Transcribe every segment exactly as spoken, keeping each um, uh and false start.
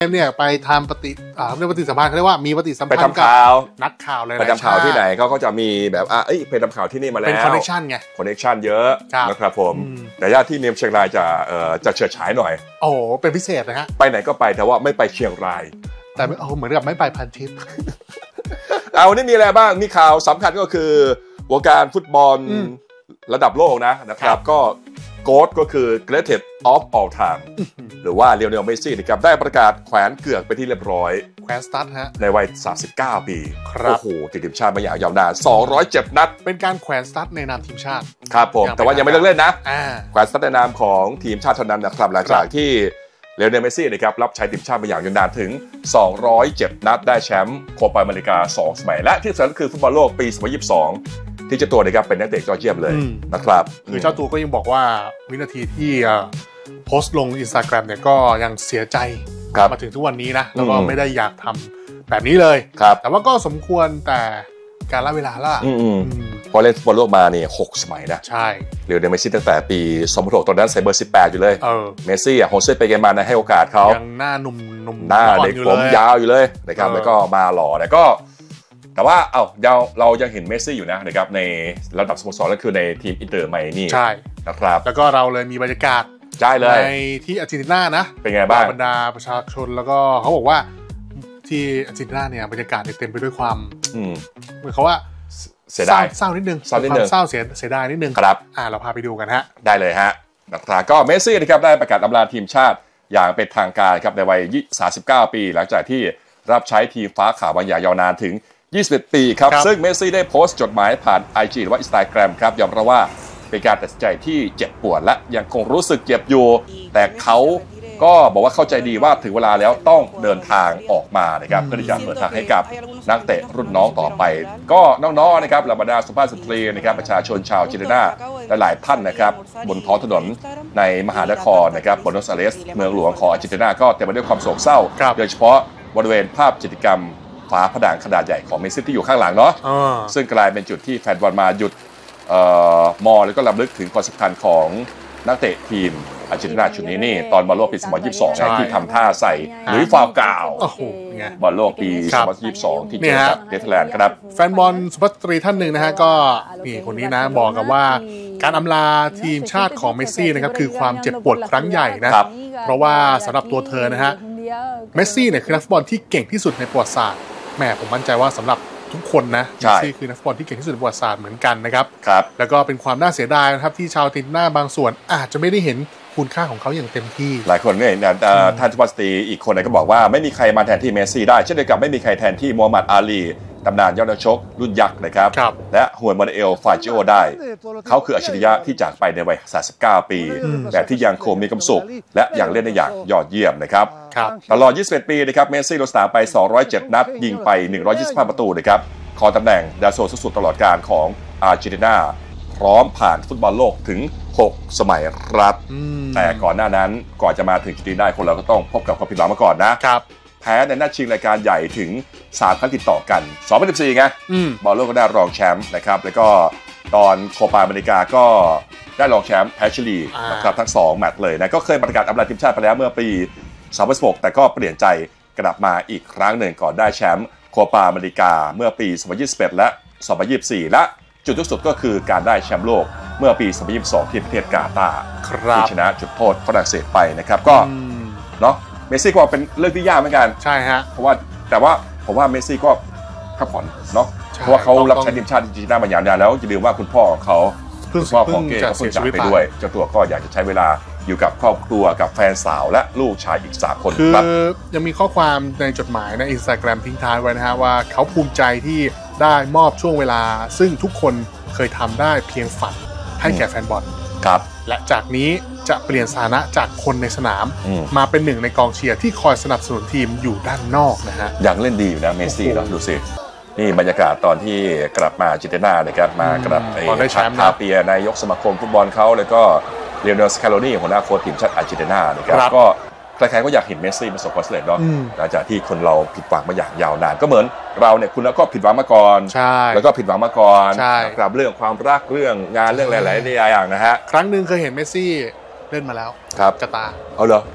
เนี่ยไปทำปฏิอ่าเรียกปฏิสัมพันธ์เขาเรียกว่ามีปฏิสัมพันธ์กับนักข่าวเลยไปทำข่าวที่ไหนเขาก็จะมีแบบอ่ะเอ้ยไปทำข่าวที่นี่มาแล้วเป็นคอนเนคชั่นไงคอนเนคชั่นเยอะนะครับผมแต่ญาติที่เมียมเชียงรายจะเอ่อจะเฉิดฉายหน่อยโอ้เป็นพิเศษนะฮะไปไหนก็ไปแต่ว่าไม่ไปเชียงรายแต่เอาเหมือนกับไม่ไปพันทิพย์เอาวันนี้มีอะไรบ้างมีข่าวสำคัญก็คือวงการฟุตบอลระดับโลกนะนะครับก็โกดก็คือ greatest of all time หรือว่าเลโอเนล เมสซี่นะครับได้ประกาศแขวนเกือกไปที่เรียบร้อยแขวนสตั๊ดฮะในวัยสามสิบเก้าปีโอ้โหติดทีมชาติมาอย่างยาวนานสองร้อยเจ็ดนัดเป็นการแขวนสตั๊ดในนามทีมชาติครับผมแต่ว่ายังไม่เลิกเล่นนะแขวนสตั๊ดในนามของทีมชาติเท่านั้นนะครับหลังจากที่เลโอเนล เมสซี่นะครับรับใช้ทีมชาติมาอย่างยาวนานถึงสองร้อยเจ็ดนัดได้แชมป์โคปาอเมริกาสองสมัยและที่สำคัญคือฟุตบอลโลกปีสองพันยี่สิบสองที่เจ้าตัวนะครับเป็นนักเตะยอดเยี่ยมเลยนะครับคือเจ้าตัวก็ยังบอกว่าวินาทีที่โพสต์ลง Instagram เนี่ยก็ยังเสียใจมาถึงทุกวันนี้นะแล้วก็ไม่ได้อยากทำแบบนี้เลยแต่ว่าก็สมควรแต่การละเวลาล่ะพอเล่นฟุตบอลโลกมาเนี่ยหกสมัยนะใช่เลโอเนล เมสซี่ตั้งแต่ปีสองพันหกตอนนั้นใส่เบอร์สิบแปดอยู่เลยเมสซี่อ่ะโฮเซ่เปเกมานะให้โอกาสเขายังหน้าหนุ่มๆหน้าเด็กผมยาวอยู่เลยนะครับแล้วก็มาหล่อแล้วก็แต่ว่าเอ้าเราเรายังเห็นเมสซี่อยู่นะนะครับในระดับสโมสรก็คือในทีมอินเตอร์ไมอามี่ใช่นะครับแล้วก็เราเลยมีบรรยากาศใช่เลยในที่อาร์เจนตินานะเป็นไงบ้างบรรดาประชาชนแล้วก็เขาบอกว่าที่อาร์เจนตินาเนี่ยบรรยากาศเต็มไปด้วยความเหมือนเขาว่าเสียดายเศร้านิดนึงความเศร้าเสียเสียดายนิดนึงครับอ่าเราพาไปดูกันฮะได้เลยฮะนะครับก็เมสซี่นะครับได้ประกาศอำลาทีมชาติอย่างเป็นทางการครับในวัยสามสิบเก้าปีหลังจากที่รับใช้ทีมฟ้าขาวมาอย่างยาวนานถึงยี่สิบเอ็ดปีครับซึ่งเมสซี่ได้โพสต์จดหมายผ่าน ไอ จี หรือว่า Instagram ครับยอมรับว่าเป็นการตัดสินใจที่เจ็บปวดและยังคงรู้สึกเจ็บอยู่แต่เขาก็บอกว่าเข้าใจดีว่าถึงเวลาแล้วต้องเดินทางออกมานะครับเพื่อที่จะเปิดทางให้กับนักเตะรุ่นน้องต่อไปก็น้องๆนะครับเหล่าบรรดาสุภาพสตรีนะครับประชาชนชาวอาร์เจนตินาหลายท่านนะครับบนท้องถนนในมหานครนะครับบูโนสไอเรสเมืองหลวงของอาร์เจนตินาก็เต็มไปด้วยความโศกเศร้าโดยเฉพาะบริเวณภาพจิตรกรรมฝาผนังขนาดใหญ่ของเมสซี่ที่อยู่ข้างหลังเนาะซึ่งกลายเป็นจุดที่แฟนบอลมาหยุดมอแล้วก็รำลึกถึงความสำคัญของนักเตะทีมอาร์เจนตินาชุดนี้นี่ตอนบอลโลกปีสองพันยี่สิบสองที่ทำท่าใส่หรือฟาวกาวบอลโลกปีสองพันยี่สิบสองที่เจอกับเนเธอร์แลนด์ครับแฟนบอลสุภาพสตรีท่านหนึ่งนะฮะก็นี่คนนี้นะบอกกับว่าการอำลาทีมชาติของเมสซี่นะครับคือความเจ็บปวดครั้งใหญ่นะเพราะว่าสำหรับตัวเธอนะฮะเมสซี่เนี่ยคือนักฟุตบอลที่เก่งที่สุดในประวัติศาสตร์แหมผมมั่นใจว่าสำหรับทุกคนนะเมสซี่คือนักฟุตบอลที่เก่งที่สุดในประวัติศาสตร์เหมือนกันนะครับแล้วก็เป็นความน่าเสียดายนะครับที่ชาวอาร์เจนตินาบางส่วนอาจจะไม่ได้เห็นคุณค่าของเขาอย่างเต็มที่หลายคนเนี่ยท่านสุภาพสตรีอีกคนก็บอกว่าไม่มีใครมาแทนที่เมสซี่ได้เช่นเดียวกับไม่มีใครแทนที่มูฮัมหมัดอาลีตำนานยอดนักชกรุ่นยักษ์นะครับและฮวนมานูเอลฟาจิโอได้เขาคืออัจฉริยะที่จากไปในวัยสามสิบเก้าปีแต่ที่ยังคงมีความสุขและยังเล่นได้อย่างยอดเยี่ยมนะครับตลอดยี่สิบเอ็ดปีนะครับเมสซี่ลงสนามไปสองร้อยเจ็ดนัดยิงไปหนึ่งร้อยยี่สิบห้าประตูนะครับครองตำแหน่งดาวซันโวสุดตลอดการของอาร์เจนตินาพร้อมผ่านฟุตบอลโลกถึงหกสมัยครับแต่ก่อนหน้านั้นก่อนจะมาถึงจุดนี้ได้คนเราก็ต้องพบกับความผิดหวังมาก่อนนะครับแพ้ในนัดชิงรายการใหญ่ถึงสามครั้งติดต่อกันสองพันสิบสี่ไงบอลโลกก็ได้รองแชมป์นะครับแล้วก็ตอนโคปาอเมริกาก็ได้รองแชมป์แพ้ชิลีนะครับทั้งสองแมตช์เลยนะก็เคยประกาศอำลาทีมชาติไปแล้วเมื่อปีสองพันสิบหกแต่ก็เปลี่ยนใจกลับมาอีกครั้งหนึ่งก่อนได้แชมป์โคปาอเมริกาเมื่อปีสองพันยี่สิบเอ็ดและสองพันยี่สิบสี่และจุดที่สุดก็คือการได้แชมป์โลกเมื่อปีสองพันยี่สิบสองที่ประเทศกาตาร์ที่ชนะจุดโทษฝรั่งเศสไปนะครับก็เนาะเมสซี่ก็เป็นเรื่องที่ยากเหมือนกันใช่ฮะเพราะว่าแต่ว่าผมว่าเมสซี่ก็พักผ่อนเนาะเพราะว่าเขารับใช้ทีมชาติจริงๆมายาวนานแล้วอย่าลืมว่าคุณพ่อของเขาคุณพ่อของเกย์ก็เพิ่งจากไปด้วยเจ้าตัวก็อยากจะใช้เวลาอยู่กับครอบครัวกับแฟนสาวและลูกชายอีกสามคนคือยังมีข้อความในจดหมายใน Instagram ทิ้งท้ายไว้นะฮะว่าเขาภูมิใจที่ได้มอบช่วงเวลาซึ่งทุกคนเคยทำได้เพียงฝันให้แก่แฟนบอลครับและจากนี้จะเปลี่ยนสถานะจากคนในสนามมาเป็นหนึ่งในกองเชียร์ที่คอยสนับสนุนทีมอยู่ด้านนอกนะฮะอย่างเล่นดีอยู่นะเมสซี่เนาะดูสินี่บรรยากาศตอนที่กลับมาอาร์เจนตินานะครับมากลับไอ้คาเปียนายกสมาคมฟุตบอลเขาแล้วก็เลโอเนล สคาโลนีหัวหน้าโค้ชทีมชาติอาร์เจนตินานะครับก็ใครๆก็อยากเห็นเมสซี่ประสบความสำเร็จเนาะหลังจากที่คนเราผิดหวังมาอย่างยาวนานก็เหมือนเราเนี่ยคุณแล้วก็ผิดหวังมาก่อนแล้วก็ผิดหวังมาก่อนกับเรื่องความรักเรื่องงานเรื่องหลายๆอย่างนะฮะครั้งหนึ่งเคยเห็นเมสซี่เล่นมาแล้วครับกาตาร์เอาเหรอ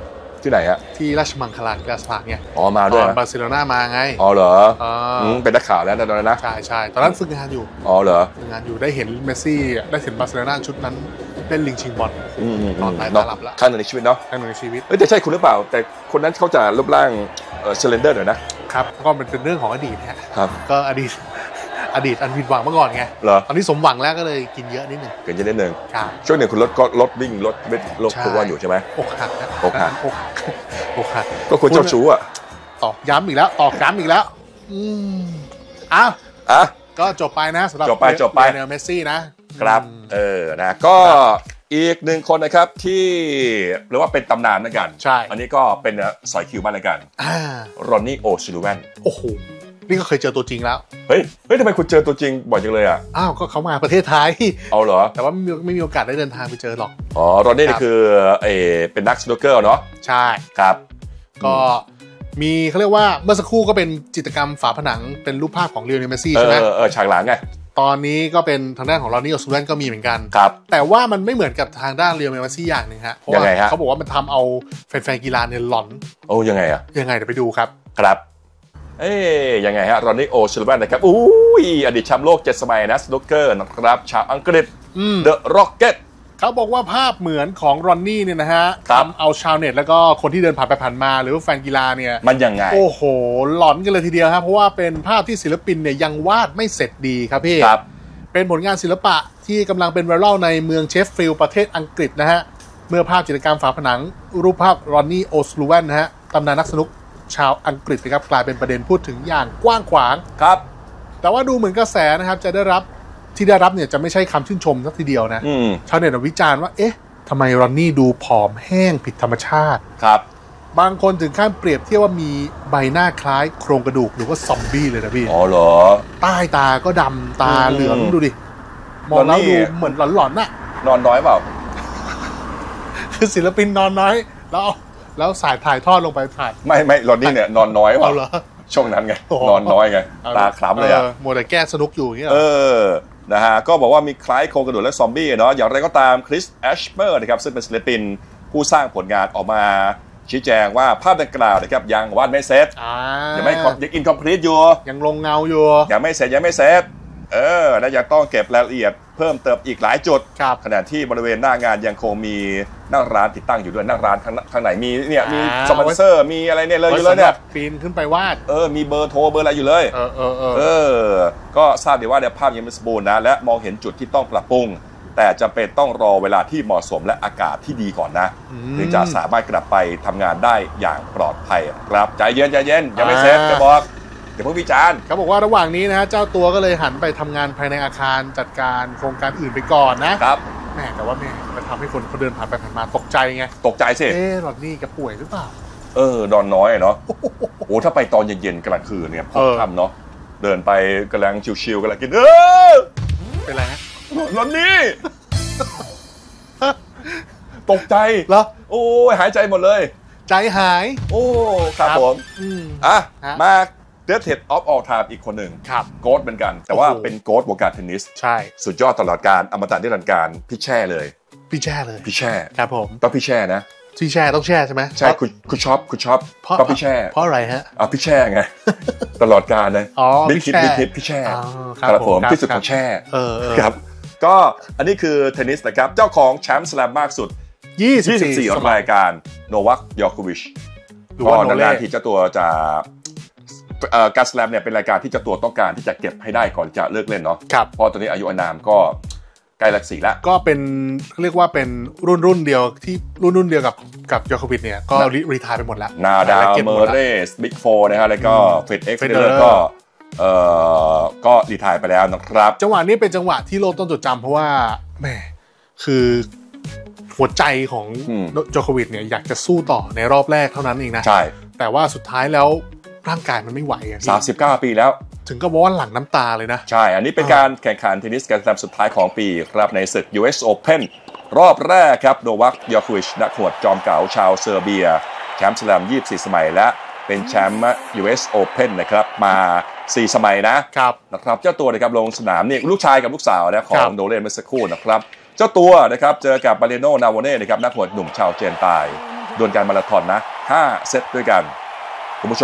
ที่ไหนฮะที่ราชมังคลากีฬาสถานไงอ๋อมาด้วยตอนบาร์เซโลนามาไงอ๋อเหรออืมเป็นนักข่าวแล้วตอนนั้นนะใช่ใช่ตอนนั้นฝึกงานอยู่อ๋อเหรอฝึกงานอยู่ได้เห็นเมสซี่ได้เห็นบาร์เซโลนาชุดนั้นเล่นลิงชิงบอลนอนตายตาหลับแล้วครั้งหนึ่งในชีวิตเนาะครั้งหนึ่งในชีวิตเอ้ยแต่ใช่คุณหรือเปล่าแต่คนนั้นเขาจะรูปร่างเอ่อเซเลนเดอร์หน่อยนะครับก็มันเป็นเรื่องของอดีตฮะครับก็อดีตอดีตอันผิดหวังเมื่อก่อนไงเหรอตอนนี้สมหวังแล้วก็เลยกินเยอะนิดนึงกินเยอะนิดนึงครับช่วงหนึ่งคุณลดก็ลดวิ่งลดเวทลดทุกวันอยู่ใช่ไหมอกหักนะอกหักอกหักก็คุณเจ้าชู้อ่ะตอกย้ำอีกแล้วตอกย้ำอีกแล้วอืมอ้าวอ่ะก็จบไปนะสำหรับจบไปจบไปเนลเมสซี่นะครับเออนะก็อีกหนึ่งคนนะครับที่เรียกว่าเป็นตำนานเหมือนกันใช่อันนี้ก็เป็นสอยคิวบ้านเหมือนกันรอนนี่โอซูลูแวนโอ้โหนี่ก็เคยเจอตัวจริงแล้วเฮ้ยเฮ้ยทำไมคุณเจอตัวจริงบ่อยจังเลยอ่ะอ้าวก็เขามาประเทศไทยเอาเหรอแต่ว่าไม่มีไม่มีโอกาสได้เดินทางไปเจอหรอกอ๋อรอนนี่นี่คือเออเป็นนักสนุกเกอร์เนาะใช่ครับก็มีเขาเรียกว่าเมื่อสักครู่ก็เป็นจิตรกรรมฝาผนังเป็นรูปภาพของเรียวเนลเมสซี่ใช่ไหมเออเออฉากหลังไงตอนนี้ก็เป็นทางด้านของรอนนี่โอซูลูแวนก็มีเหมือนกันครับแต่ว่ามันไม่เหมือนกับทางด้านเรียวเนลเมสซี่อย่างหนึ่งฮะเพราะว่าเขาบอกว่ามันทำเอาแฟนๆกีฬาเนี่ยหลอนโอ้ยังไงอะยังไงเดี๋ยวไปดูครับครับเอ๊ยยังไงฮะรอนนี่โอซูลูแวนนะครับอุ้ยอดีตแชมป์โลกเจ็ดสมัยนะสนุกเกอร์นะครับชาวอังกฤษเดอะร็อกเก็ตเขาบอกว่าภาพเหมือนของรอนนี่เนี่ยนะฮะทำเอาชาวเน็ตแล้วก็คนที่เดินผ่านไปผ่านมาหรือว่าแฟนกีฬาเนี่ยมันยังไงโอ้โหหลอนกันเลยทีเดียวครับเพราะว่าเป็นภาพที่ศิลปินเนี่ยยังวาดไม่เสร็จดีครับพี่ครับเป็นผลงานศิลปะที่กำลังเป็นไวรัลในเมืองเชฟฟิลด์ประเทศอังกฤษนะฮะเมื่อภาพจิตรกรรมฝาผนังรูปภาพรอนนี่โอซูลูแวนนะฮะตำนานนักสนุกชาวอังกฤษนะครับกลายเป็นประเด็นพูดถึงอย่างกว้างขวางครับแต่ว่าดูเหมือนกระแสนะครับจะได้รับที่ได้รับเนี่ยจะไม่ใช่คำชื่นชมสักทีเดียวนะชาวเน็ตวิจารณ์ว่าเอ๊ะทำไมรอนนี่ดูผอมแห้งผิดธรรมชาติครับบางคนถึงขั้นเปรียบเทียบว่ามีใบหน้าคล้ายโครงกระดูกหรือว่าซอมบี้เลยนะพี่อ๋อเหรอใต้ตาก็ดำตาเหลืองดูดิมองแล้วดูเหมือนหลอนๆน่ะนอนน้อยเปล่าคือศิลปินนอนน้อยแล้วแล้วสายถ่ายทอดลงไปถ่ายไม่ไม่รอนนี่เนี่ยนอนน้อยเปล่าช่วงนั้นไงนอนน้อยไงตาคล้ำเลยอ่ะโมเดลแก้สนุกอยู่อย่างเงี้ยเออนะฮะก็บอกว่ามีคล้ายโครงกระดูกและซอมบี้เนาะอย่างไรก็ตามคริสแอชเปอร์นะครับซึ่งเป็นศิลปินผู้สร้างผลงานออกมาชี้แจงว่าภาพดังกล่าวนะครับยังวาดไม่เสร็จยังไม่ยังอินคอมพลีทอยู่ยังลงเงาอยู่ยังไม่เสร็จยังไม่เสร็จเออและยังต้องเก็บรายละเอียดเพิ่มเติมอีกหลายจุดขณะที่บริเวณหน้างานยังคงมีนั่งร้านติดตั้งอยู่ด้วยนั่งร้านข้างข้างไหนมีเนี่ยมีสปอนเซอร์มีอะไรเนี่ยเลยอยู่เลยเนี่ยปีนขึ้นไปวาดเออมีเบอร์โทรเบอร์อะไรอยู่เลยเออเออเออเออก็ทราบดีว่าเนี่ยภาพยังไม่สมบูรณ์นะและมองเห็นจุดที่ต้องปรับปรุงแต่จำเป็นต้องรอเวลาที่เหมาะสมและอากาศที่ดีก่อนนะถึงจะสามารถกลับไปทำงานได้อย่างปลอดภัยครับใจเย็นใจเย็นยังไม่เสร็จจะบอกเดี๋ยวเพิ่งวิจารณ์เขาบอกว่าระหว่างนี้นะฮะเจ้าตัวก็เลยหันไปทำงานภายในอาคารจัดการโครงการอื่นไปก่อนนะครับแหมแต่ว่าแม่มันทำให้คนเขาเดินผ่านไปผ่านมาตกใจไงตกใจสิเอ๊ะรอนนี่แกป่วยหรือเปล่าเออนอนน้อยเนาะโอ้ถ้าไปตอนเย็นๆกลางคืนเนี่ยพบค่ำเนาะเดินไปกำลังชิวๆกำลังกินเออเป็นไรฮะรอนนี่ตกใจเหรอโอ้ยหายใจหมดเลยใจหายโอ้ครับผมอ่ะมาเดอะเทดออฟออลไทม์อีกคนหนึ่งโกดเหมือนกันแต่ว่าเป็นโกดวงการเทนนิสใช่สุดยอดตลอดการอมตะนิรันดร์การพี่แช่เลยพี่แช่เลยพี่แช่ครับผมต้องพี่แช่นะพี่แช่ต้องแช่ใช่ไหมใช่คุณคุณชอบคุณชอบก็พี่แช่เพราะอะไรฮะอ่ะพี่แช่ไงตลอดการเลยอ๋อบิ๊กฮิตบิ๊กฮิตพี่แช่ครับผมที่สุดของแช่ครับก็อันนี้คือเทนนิสนะครับเจ้าของแชมป์สแลมมากสุดยี่สิบสี่รายการโนวัคยอโควิชก็นานๆที่เจ้าตัวจะการสแลมเนี่ยเป็นรายการที่เจ้าตัวต้องการที่จะเก็บให้ได้ก่อนจะเลิกเล่นเนาะเพราะตอนนี้อายุอานามก็ใกล้หลักสี่แล้วก็เป็นเรียกว่าเป็นรุ่นรุ่นเดียวที่รุ่นรุ่นเดียวกับกับยอโควิชเนี่ยก็รีไทร์ไปหมดแล้วนาดาลเมเรสบิ๊กโฟร์นะฮะแล้วก็เฟดเอ็กซ์เฟเดอร์ก็เอ่อก็รีไทร์ไปแล้วนะครับจังหวะนี้เป็นจังหวะที่โลกต้องจดจำเพราะว่าแหมคือหัวใจของโจโควิชเนี่ยอยากจะสู้ต่อในรอบแรกเท่านั้นเองนะใช่แต่ว่าสุดท้ายแล้วร่างกายมันไม่ไหวอ่ะสามสิบเก้าปีแล้วถึงก็บอกว่าหลั่งน้ำตาเลยนะใช่อันนี้เป็นการแข่งขันเทนนิสการแข่งขันสุดท้ายของปีครับในศึก ยู เอส Open รอบแรกครับโนวัคยอโควิชนักหวดจอมเก่าชาวเซอร์เบียแชมป์สแลมยี่สิบสี่สมัยและเป็นแชมป์ ยู เอส Open นะครับมาสี่สมัยนะครับนะครับเจ้าตัวนะครับลงสนามนี่ลูกชายกับลูกสาวนะของโนเลนเมื่อสักครู่นะครับเจ้าตัวนะครับเจอกับบาเลโนนาวเน่นะครับนักหวดหนุ่มชาวเจนตายดวลการมาราธอนนะห้าเซตด้วยกัน